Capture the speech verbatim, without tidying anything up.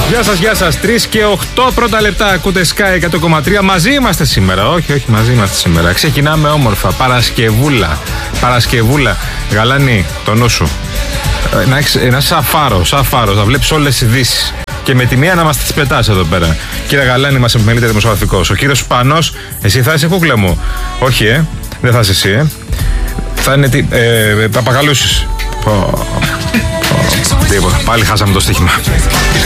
Γεια σας, γεια σας. τρεις και οκτώ πρώτα λεπτά ακούτε Sky εκατό κόμμα τρία. Μαζί είμαστε σήμερα. Όχι, όχι, μαζί είμαστε σήμερα. Ξεκινάμε όμορφα. Παρασκευούλα. Παρασκευούλα. Γαλάνη, το νου σου. Να έχεις ένα σαν φάρο, σαν φάρο. Να βλέπεις όλες τις ειδήσεις. Και με τη μία να μας τις πετάς εδώ πέρα. Κύριε Γαλάνη, μας επιμελείται δημοσιογραφικός. Ο κύριος Πανός, εσύ θα είσαι κούκλα μου? Όχι, ε. Δεν θα είσαι εσύ, ε. Θα είναι τι. Ε, Παπαγαλούσης. Τίποτα. Πάλι χάσαμε το στοίχημα.